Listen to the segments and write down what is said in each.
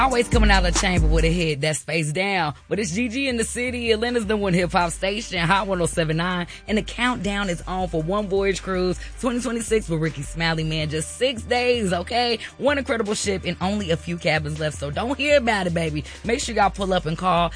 Always coming out of the chamber with a hit that's face down. But it's Gigi in the city. Atlanta's the one hip hop station, Hot 107.9. And the countdown is on for One Voyage Cruise 2026 with Ricky Smiley, man. Just 6 days, okay? One incredible ship and only a few cabins left. So don't hear about it, baby. Make sure y'all pull up and call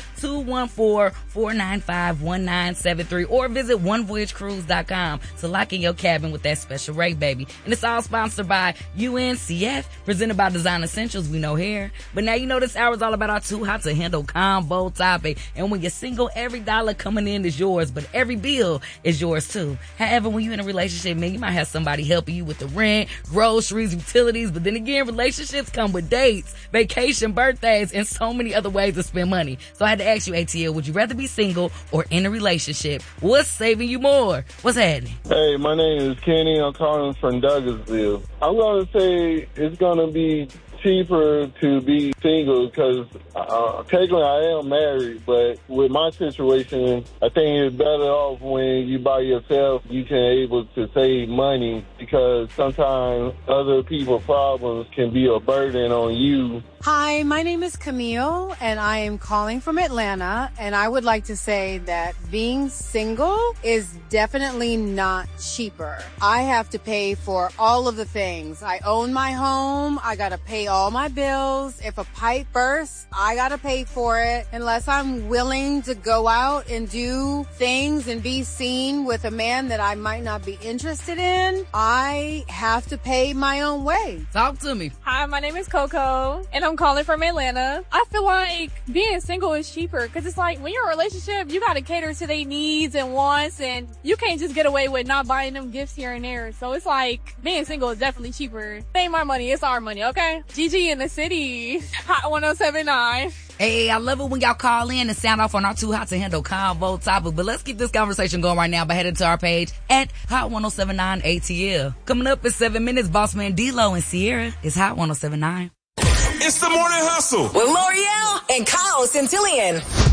214-495-1973 or visit onevoyagecruise.com to lock in your cabin with that special rate, baby. And it's all sponsored by UNCF, presented by Design Essentials. We know here. But now you know this hour is all about our too hot to handle combo topic. And when you're single, every dollar coming in is yours, but every bill is yours too. However, when you're in a relationship, man, you might have somebody helping you with the rent, groceries, utilities. But then again, relationships come with dates, vacation, birthdays, and so many other ways to spend money. So I had to ask you, ATL, would you rather be single or in a relationship? What's saving you more? What's happening? Hey, my name is Kenny. I'm calling from Douglasville. I'm going to say it's going to be cheaper to be single because technically I am married, but with my situation, I think it's better off when you by yourself. You can able to save money because sometimes other people's problems can be a burden on you. Hi, my name is Camille, and I am calling from Atlanta, and I would like to say that being single is definitely not cheaper. I have to pay for all of the things. I own my home. I gotta pay all my bills. If a pipe bursts, I gotta pay for it. Unless I'm willing to go out and do things and be seen with a man that I might not be interested in, I have to pay my own way. Talk to me. Hi, my name is Coco, and I'm calling from Atlanta. I feel like being single is cheaper because it's like when you're in a relationship, you gotta cater to their needs and wants, and you can't just get away with not buying them gifts here and there. So it's like being single is definitely cheaper. It ain't my money, it's our money, okay? Gigi in the city, Hot 107.9. Hey, I love it when y'all call in and sound off on our too hot to handle convo topic. But let's keep this conversation going right now by heading to our page at Hot 107.9 ATL. Coming up in 7 minutes, Boss Man D-Lo and Sierra is Hot 107.9. It's the Morning Hustle with L'Oreal and Kyle Centillion.